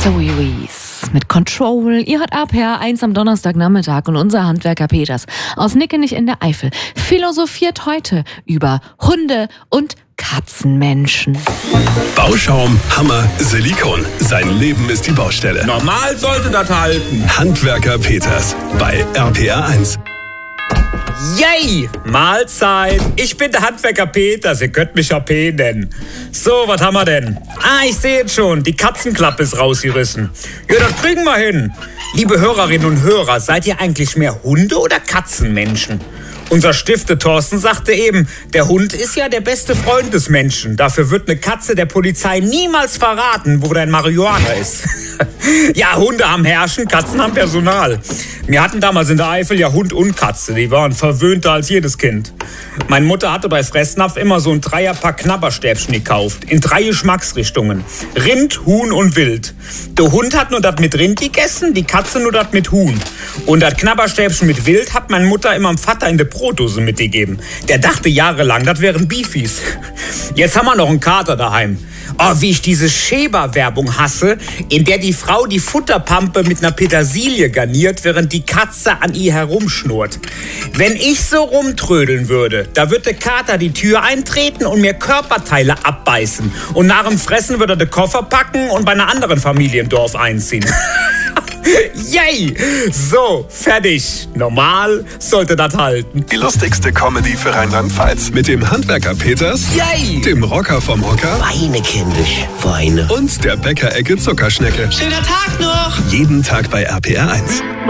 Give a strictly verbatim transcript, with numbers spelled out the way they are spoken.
Zoe Wees mit Control. Ihr hört R P R eins am Donnerstagnachmittag und unser Handwerker Peters aus Nickenich in der Eifel philosophiert heute über Hunde und Katzenmenschen. Bauschaum, Hammer, Silikon. Sein Leben ist die Baustelle. Normal sollte das halten. Handwerker Peters bei R P R eins. Yay! Mahlzeit! Ich bin der Handwerker Peters, ihr könnt mich ja P nennen. So, was haben wir denn? Ah, ich sehe jetzt schon, die Katzenklappe ist rausgerissen. Ja, das kriegen wir hin. Liebe Hörerinnen und Hörer, seid ihr eigentlich mehr Hunde- oder Katzenmenschen? Unser Stifter Thorsten sagte eben, der Hund ist ja der beste Freund des Menschen. Dafür wird eine Katze der Polizei niemals verraten, wo dein Marihuana ist. Ja, Hunde haben Herrschen, Katzen haben Personal. Wir hatten damals in der Eifel ja Hund und Katze. Die waren verwöhnter als jedes Kind. Meine Mutter hatte bei Fressnapf immer so ein Dreierpack Knabberstäbchen gekauft. In drei Geschmacksrichtungen. Rind, Huhn und Wild. Der Hund hat nur das mit Rind gegessen, die Katze nur das mit Huhn. Und das Knabberstäbchen mit Wild hat meine Mutter immer dem Vater in der Brotdose mitgegeben. Der dachte jahrelang, das wären Beefies. Jetzt haben wir noch einen Kater daheim. Oh, wie ich diese Schäber-Werbung hasse, in der die Frau die Futterpampe mit einer Petersilie garniert, während die Katze an ihr herumschnurrt. Wenn ich so rumtrödeln würde, da würde der Kater die Tür eintreten und mir Körperteile abbeißen. Und nach dem Fressen würde er den Koffer packen und bei einer anderen Familie im Dorf einziehen. Yay! So, fertig. Normal sollte das halten. Die lustigste Comedy für Rheinland-Pfalz mit dem Handwerker Peters, Yay! dem Rocker vom Hocker Weine, kindisch, Weine. und der Bäckerecke Zuckerschnecke. Schöner Tag noch! Jeden Tag bei R P R eins.